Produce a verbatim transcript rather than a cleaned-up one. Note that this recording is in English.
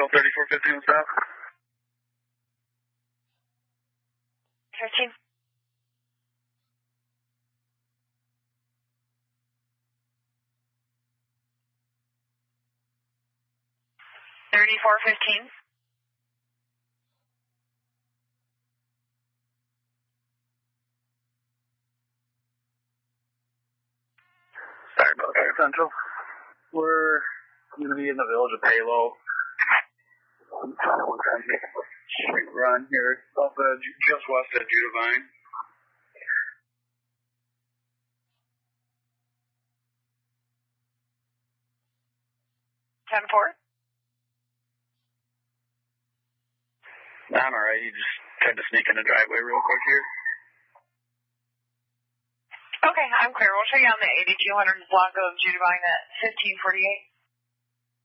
Central, thirty-four fifteen south. fifteen. thirty-four fifteen. Sorry about that, Central. We're going to be in the village of Palo. Straight run here, up uh, just west of Judavine. ten four. I'm alright, you just tried to sneak in the driveway real quick here. Okay, I'm clear. We'll show you on the eighty-two hundred block of Judavine at fifteen forty-eight.